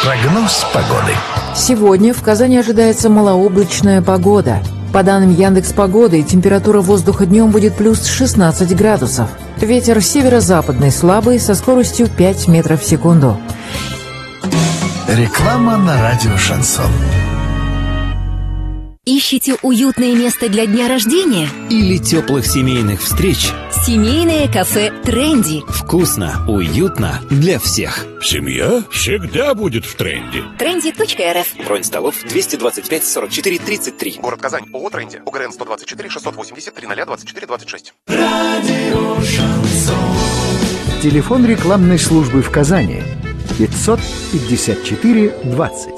Прогноз погоды. Сегодня в Казани ожидается малооблачная погода. По данным Яндекс.Погоды, температура воздуха днем будет плюс 16 градусов. Ветер северо-западный слабый со скоростью 5 метров в секунду. Реклама на радио «Шансон». Ищете уютное место для дня рождения? Или теплых семейных встреч? Семейное кафе «Тренди». Вкусно, уютно для всех. Семья всегда будет в тренде. Trendy.rf. Бронь столов 225 44 33. Город Казань. ООО «Тренди». УГРН 124 680 0024 26. Радио «Шансон». Телефон рекламной службы в Казани 554 20.